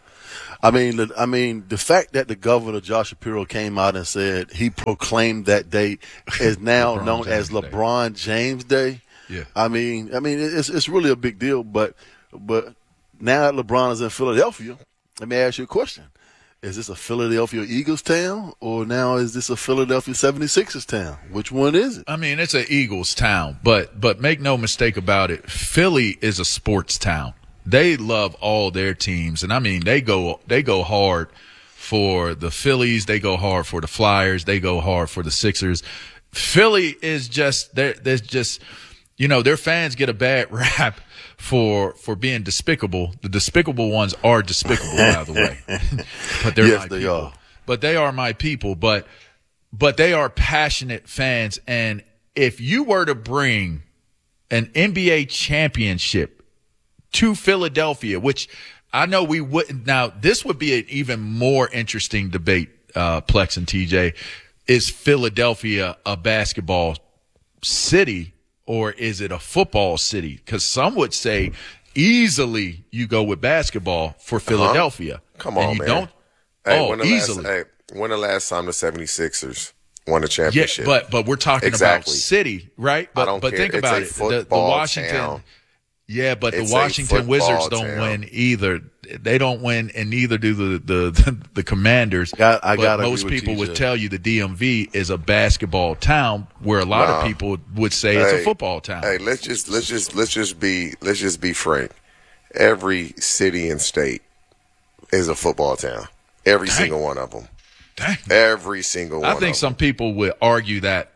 I mean, the fact that the governor, Josh Shapiro, came out and said he proclaimed that day is now known as LeBron James Day. Yeah. I mean, it's really a big deal. But now that LeBron is in Philadelphia, let me ask you a question. Is this a Philadelphia Eagles town, or now is this a Philadelphia 76ers town? Which one is it? I mean, it's an Eagles town, but make no mistake about it, Philly is a sports town. They love all their teams, and I mean, they go hard for the Phillies, they go hard for the Flyers, they go hard for the Sixers. Philly is just there's just, you know, their fans get a bad rap for being despicable. The despicable ones are despicable, by the way. But they're my people. Are. But they are my people. But they are passionate fans. And if you were to bring an NBA championship to Philadelphia, which I know we wouldn't. Now, this would be an even more interesting debate, Plex and TJ. Is Philadelphia a basketball city, or is it a football city? Because some would say easily you go with basketball for Philadelphia. Come on, and you man. Don't. Easily. When the last time the 76ers won a championship? Yeah, but we're talking about city, right? But I don't care. Think about it. The Washington town. Yeah, but It's the Washington Wizards don't win either. They don't win, and neither do the Commanders. But most people would tell you the DMV is a basketball town, where a lot of people would say it's a football town. Hey, let's just be frank. Every city and state is a football town. Every single one of them. Dang. Every single one. I think some people would argue that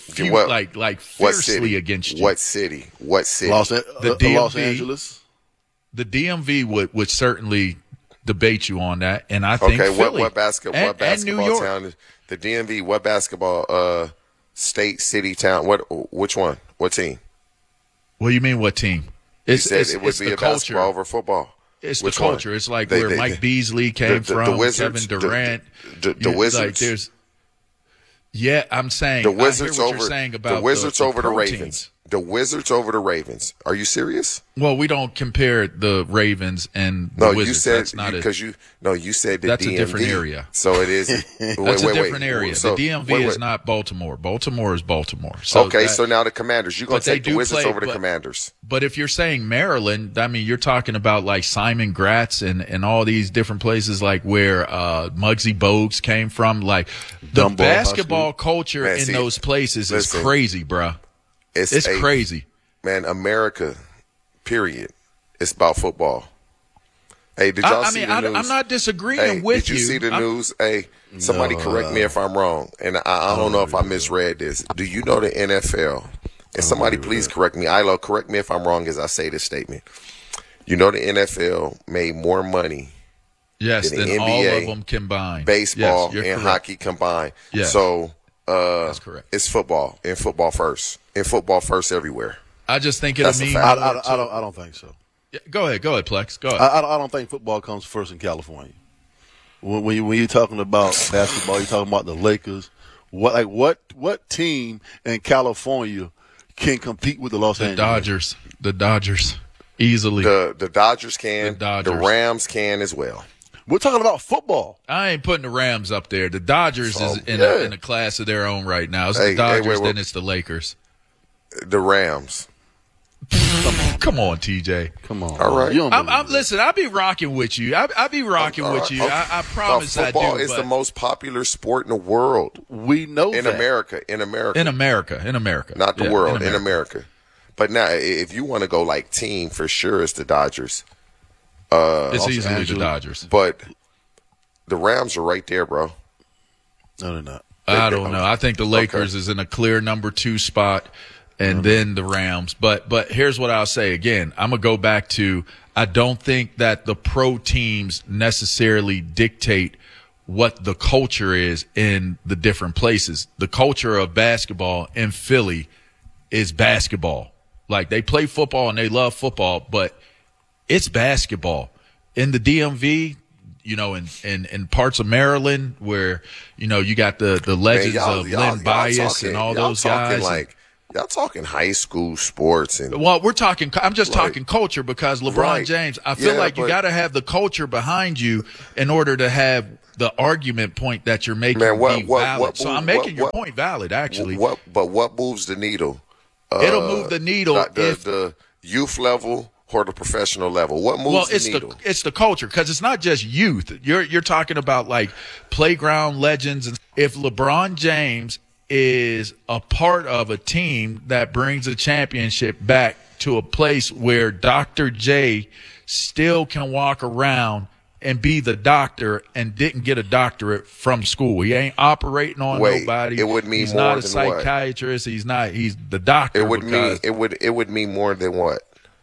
fiercely against you. What city? The DMV, Los Angeles. The DMV would certainly debate you on that, and I think Philly what basketball New York. town is the DMV? What basketball state, city, town? Which one? What team? What do you mean? What team? You said it would be a basketball over football. It's Which the culture. one? It's like where Mike Beasley came from, the Wizards, Kevin Durant. The Wizards. Like yeah, I'm saying the Wizards I hear what over you're saying about the Wizards over the Ravens. teams. The Wizards over the Ravens. Are you serious? Well, we don't compare the Ravens and the Wizards. You said that's not you said the that's DMV. a different area. So it is. That's a different area. So, the DMV is not Baltimore. Baltimore is Baltimore. So so now the Commanders. You're going to take the Wizards over the Commanders. But if you're saying Maryland, I mean, you're talking about like Simon Gratz and all these different places like where Muggsy Bogues came from. Like the basketball culture in those places is crazy, bruh. It's crazy. Man, America, period. It's about football. Hey, did y'all see the news? I'm not disagreeing with you. Did you see the news? Hey, somebody correct me if I'm wrong. And I don't know if I misread this. Do you know the NFL? And somebody please correct me. Ilo, correct me if I'm wrong as I say this statement. You know the NFL made more money than the NBA, all of them combined. Baseball and correct. hockey combined. Yes. So that's correct. It's football and football first. And football first everywhere. I just think it'll mean. I don't think so. Yeah, go ahead, Plex. Go ahead. I don't think football comes first in California. When you're talking about basketball, you're talking about the Lakers. What team in California can compete with the Los Angeles? The Dodgers, easily. The Dodgers can. The Rams can as well. We're talking about football. I ain't putting the Rams up there. The Dodgers is in a class of their own right now. It's the Dodgers, then it's the Lakers. The Rams. Come on, TJ. Come on. All right. Listen, I'll be rocking with you. I'll be rocking with you. I promise I do. Football is the most popular sport in the world. We know in that. America. In America. Not the world, in America. But now, if you want to go like team, for sure it's the Dodgers. It's easily the Dodgers. But the Rams are right there, bro. No, they're not. I don't know. I think the Lakers is in a clear number 2 spot, and then the Rams. But here's what I'll say again. I'm going to go back to, I don't think that the pro teams necessarily dictate what the culture is in the different places. The culture of basketball in Philly is basketball. Like, they play football and they love football, but it's basketball. In the DMV, you know, in parts of Maryland where, you know, you got the legends of Len Bias and all those guys. Y'all talking high school sports and well, I'm just talking culture, because LeBron James, I feel like you got to have the culture behind you in order to have the argument point that you're making valid. So I'm making your point valid, actually. But what moves the needle? It'll move the needle if the youth level or the professional level. What moves the needle? It's the culture, because it's not just youth. You're talking about like playground legends. And if LeBron James is a part of a team that brings a championship back to a place where Dr. J still can walk around and be the doctor and didn't get a doctorate from school. He ain't operating on nobody. It would mean he's more not a than psychiatrist. What? He's the doctor. It would mean more than what?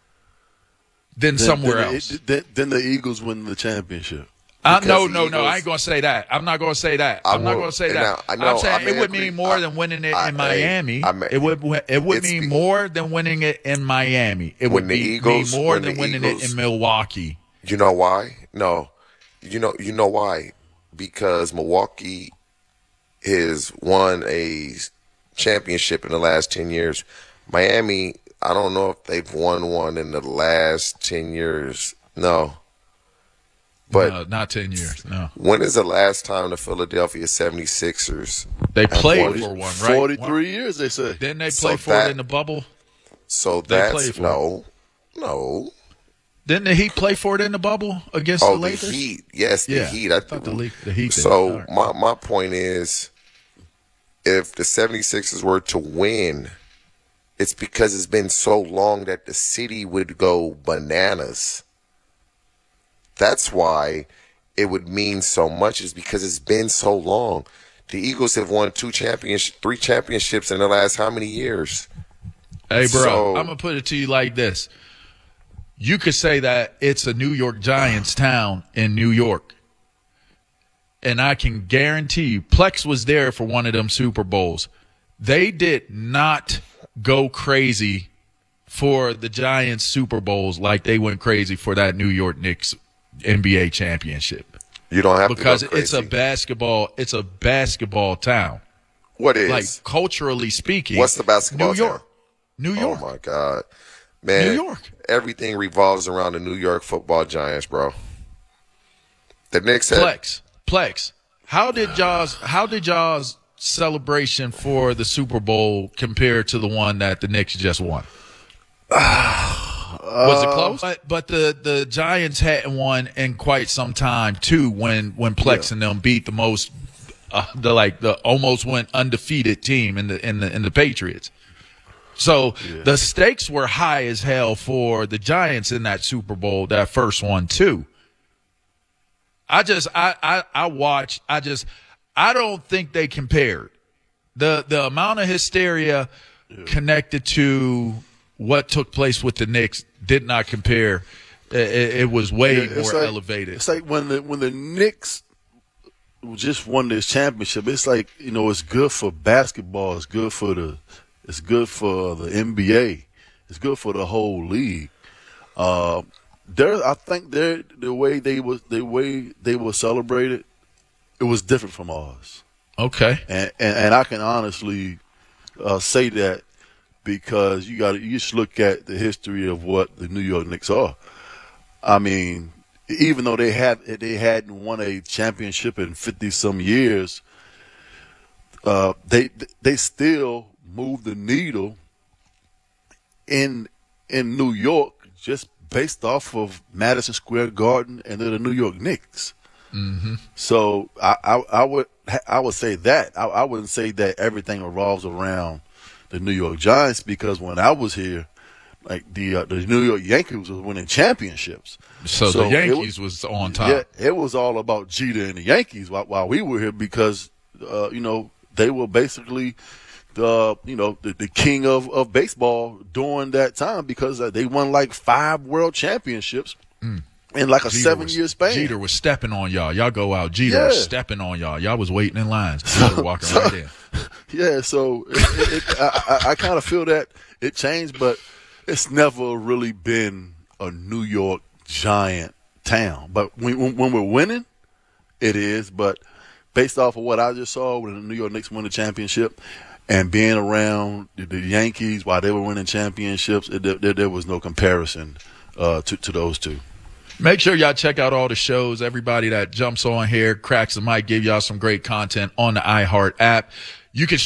Than somewhere else. Then the Eagles win the championship. No, I ain't going to say that. I'm not going to say that. I'm saying it would mean more than winning it in Miami. It would mean more than winning it in Miami. It would mean more than winning it in Milwaukee. You know why? No. You know why? Because Milwaukee has won a championship in the last 10 years. Miami, I don't know if they've won one in the last 10 years. No. But no, not 10 years, no. When is the last time the Philadelphia 76ers they played for one, right? 43 years, they say. Didn't they play for it in the bubble? So that's no. Didn't the Heat play for it in the bubble against the Lakers? The Heat. Yes, the Heat. I thought the Heat. So my point is, if the 76ers were to win, it's because it's been so long that the city would go bananas. That's why it would mean so much, is because it's been so long. The Eagles have won 3 championships in the last how many years? Hey, bro, I'm going to put it to you like this. You could say that it's a New York Giants town in New York. And I can guarantee you, Plex was there for one of them Super Bowls. They did not go crazy for the Giants Super Bowls like they went crazy for that New York Knicks NBA championship. You don't have because to go crazy. It's a basketball town. What is? Like, culturally speaking. What's the basketball New York. town? New York. Oh my God. Man, New York. Everything revolves around the New York Football Giants, bro. The Knicks had Plex. How did y'all's celebration for the Super Bowl compare to the one that the Knicks just won? Was it close? But the Giants hadn't won in quite some time too. When Plex and them beat the most, the almost went undefeated team in the Patriots. So the stakes were high as hell for the Giants in that Super Bowl, that first one too. I don't think they compared. The amount of hysteria connected to what took place with the Knicks did not compare. It was way more elevated. It's like when the Knicks just won this championship. It's like, it's good for basketball. It's good for the NBA. It's good for the whole league. I think the way they were celebrated, it was different from ours. Okay. And I can honestly say that because you just look at the history of what the New York Knicks are. I mean, even though they hadn't won a championship in 50-some years, they still moved the needle in New York just based off of Madison Square Garden and the New York Knicks. Mm-hmm. So I would say that. I wouldn't say that everything revolves around the New York Giants, because when I was here, like the New York Yankees was winning championships. So the Yankees was on top. Yeah, it was all about Jeter and the Yankees while we were here, because they were basically the king of baseball during that time, because they won like 5 world championships in like a 7-year span. Jeter was stepping on y'all. Y'all go out. Jeter was stepping on y'all. Y'all was waiting in lines. Jeter walking right in. Yeah, so I kind of feel that it changed, but it's never really been a New York Giant town. But when we're winning, it is. But based off of what I just saw when the New York Knicks won the championship and being around the Yankees while they were winning championships, there was no comparison to those two. Make sure y'all check out all the shows. Everybody that jumps on here, cracks the mic, give y'all some great content on the iHeart app. You can